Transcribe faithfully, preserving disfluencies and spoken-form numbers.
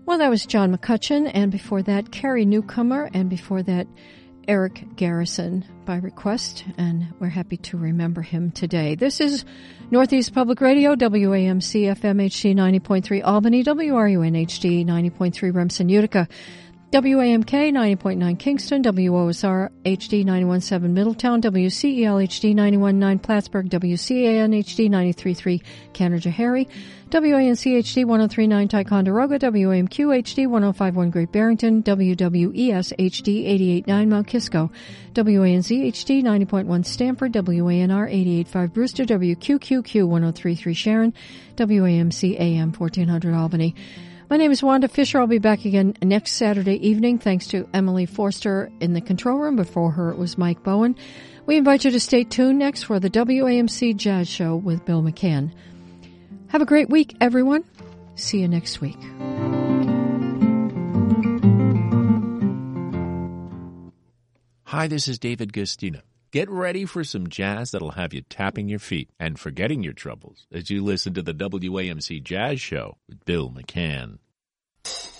Well, that was John McCutcheon, and before that, Carrie Newcomer, and before that, Eric Garrison by request, and we're happy to remember him today. This is Northeast Public Radio, W A M C F M H D ninety point three Albany, W R U N H D ninety point three Remsen, Utica, W A M K ninety point nine Kingston, W O S R H D ninety-one point seven Middletown, W C E L H D ninety-one point nine Plattsburgh, W C A N H D ninety-three point three Canada-Harry, W A N C H D one oh three point nine Ticonderoga, W A M Q H D one oh five point one Great Barrington, W W E S H D eighty-eight point nine Mount Kisco, W A N Z H D ninety point one Stamford, W A N R eighty-eight point five Brewster, W Q Q Q one oh three point three Sharon, W A M C A M fourteen hundred Albany. My name is Wanda Fisher. I'll be back again next Saturday evening. Thanks to Emily Forster in the control room. Before her, it was Mike Bowen. We invite you to stay tuned next for the W A M C Jazz Show with Bill McCann. Have a great week, everyone. See you next week. Hi, this is David Gustina. Get ready for some jazz that'll have you tapping your feet and forgetting your troubles as you listen to the W A M C Jazz Show with Bill McCann.